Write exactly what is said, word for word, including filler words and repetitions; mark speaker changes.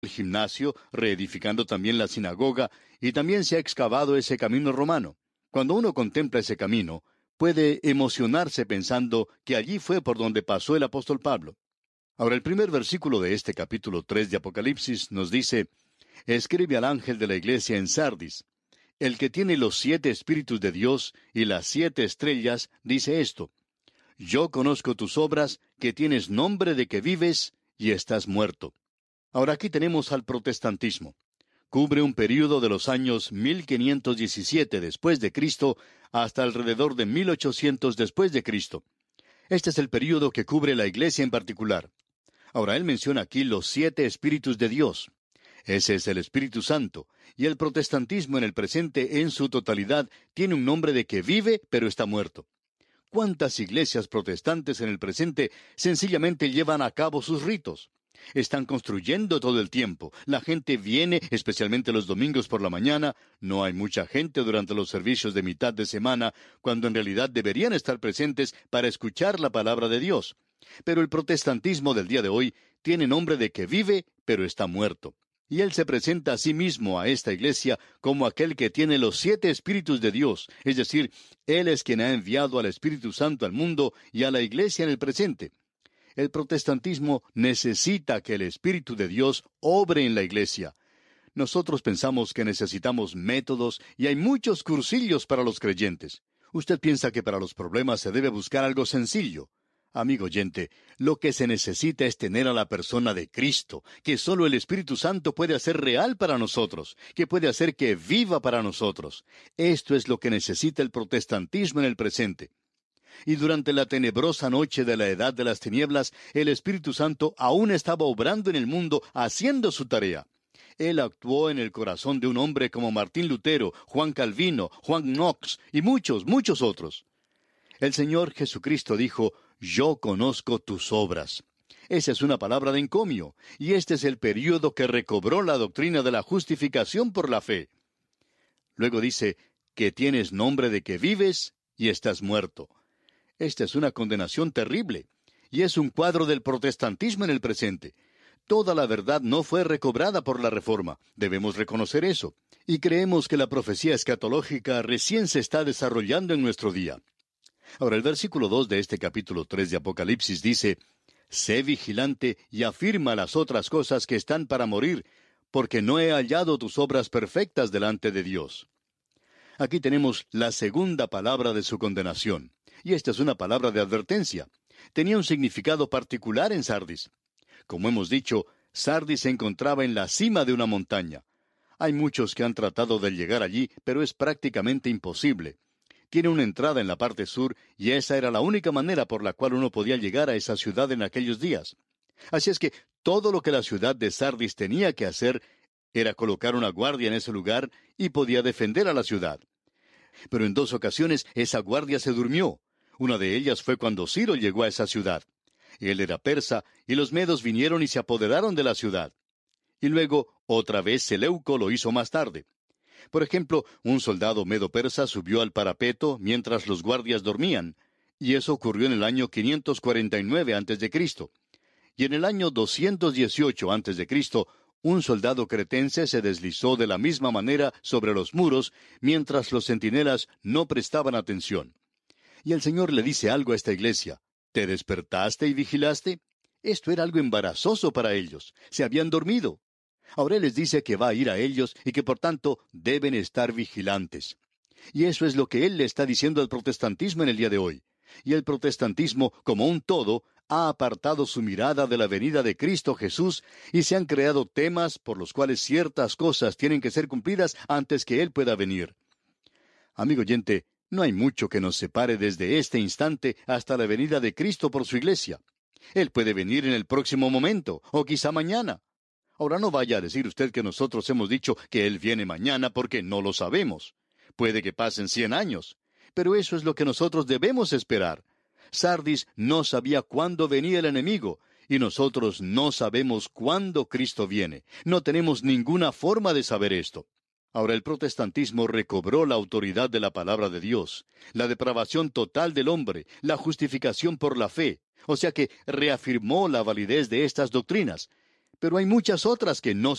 Speaker 1: el gimnasio, reedificando también la sinagoga, y también se ha excavado ese camino romano. Cuando uno contempla ese camino, puede emocionarse pensando que allí fue por donde pasó el apóstol Pablo. Ahora, el primer versículo de este capítulo tres de Apocalipsis nos dice: escribe al ángel de la iglesia en Sardis. El que tiene los siete espíritus de Dios y las siete estrellas dice esto: yo conozco tus obras, que tienes nombre de que vives y estás muerto. Ahora aquí tenemos al protestantismo. Cubre un período de los años mil quinientos diecisiete después de Cristo hasta alrededor de mil ochocientos después de Cristo. Este es el período que cubre la iglesia en particular. Ahora él menciona aquí los siete espíritus de Dios. Ese es el Espíritu Santo, y el protestantismo en el presente en su totalidad tiene un nombre de que vive pero está muerto. ¿Cuántas iglesias protestantes en el presente sencillamente llevan a cabo sus ritos? Están construyendo todo el tiempo. La gente viene, especialmente los domingos por la mañana. No hay mucha gente durante los servicios de mitad de semana, cuando en realidad deberían estar presentes para escuchar la palabra de Dios. Pero el protestantismo del día de hoy tiene nombre de que vive, pero está muerto. Y él se presenta a sí mismo a esta iglesia como aquel que tiene los siete espíritus de Dios. Es decir, él es quien ha enviado al Espíritu Santo al mundo y a la iglesia en el presente. El protestantismo necesita que el Espíritu de Dios obre en la iglesia. Nosotros pensamos que necesitamos métodos y hay muchos cursillos para los creyentes. Usted piensa que para los problemas se debe buscar algo sencillo. Amigo oyente, lo que se necesita es tener a la persona de Cristo, que solo el Espíritu Santo puede hacer real para nosotros, que puede hacer que viva para nosotros. Esto es lo que necesita el protestantismo en el presente. Y durante la tenebrosa noche de la edad de las tinieblas, el Espíritu Santo aún estaba obrando en el mundo, haciendo su tarea. Él actuó en el corazón de un hombre como Martín Lutero, Juan Calvino, Juan Knox y muchos, muchos otros. El Señor Jesucristo dijo: yo conozco tus obras. Esa es una palabra de encomio, y este es el período que recobró la doctrina de la justificación por la fe. Luego dice que tienes nombre de que vives y estás muerto. Esta es una condenación terrible, y es un cuadro del protestantismo en el presente. Toda la verdad no fue recobrada por la Reforma, debemos reconocer eso, y creemos que la profecía escatológica recién se está desarrollando en nuestro día. Ahora, el versículo dos de este capítulo tres de Apocalipsis dice: sé vigilante y afirma las otras cosas que están para morir, porque no he hallado tus obras perfectas delante de Dios. Aquí tenemos la segunda palabra de su condenación, y esta es una palabra de advertencia. Tenía un significado particular en Sardis. Como hemos dicho, Sardis se encontraba en la cima de una montaña. Hay muchos que han tratado de llegar allí, pero es prácticamente imposible. Tiene una entrada en la parte sur, y esa era la única manera por la cual uno podía llegar a esa ciudad en aquellos días. Así es que todo lo que la ciudad de Sardis tenía que hacer era colocar una guardia en ese lugar y podía defender a la ciudad. Pero en dos ocasiones esa guardia se durmió. Una de ellas fue cuando Ciro llegó a esa ciudad. Él era persa, y los medos vinieron y se apoderaron de la ciudad. Y luego, otra vez Seleuco lo hizo más tarde. Por ejemplo, un soldado medo-persa subió al parapeto mientras los guardias dormían, y eso ocurrió en el año quinientos cuarenta y nueve antes de Cristo. Y en el año doscientos dieciocho antes de Cristo, un soldado cretense se deslizó de la misma manera sobre los muros, mientras los centinelas no prestaban atención. Y el Señor le dice algo a esta iglesia: ¿te despertaste y vigilaste? Esto era algo embarazoso para ellos. Se habían dormido. Ahora Él les dice que va a ir a ellos y que por tanto deben estar vigilantes. Y eso es lo que Él le está diciendo al protestantismo en el día de hoy. Y el protestantismo, como un todo, ha apartado su mirada de la venida de Cristo Jesús y se han creado temas por los cuales ciertas cosas tienen que ser cumplidas antes que Él pueda venir. Amigo oyente, no hay mucho que nos separe desde este instante hasta la venida de Cristo por su iglesia. Él puede venir en el próximo momento, o quizá mañana. Ahora no vaya a decir usted que nosotros hemos dicho que Él viene mañana porque no lo sabemos. Puede que pasen cien años, pero eso es lo que nosotros debemos esperar. Sardis no sabía cuándo venía el enemigo, y nosotros no sabemos cuándo Cristo viene. No tenemos ninguna forma de saber esto. Ahora el protestantismo recobró la autoridad de la palabra de Dios, la depravación total del hombre, la justificación por la fe, o sea que reafirmó la validez de estas doctrinas. pero hay muchas otras que no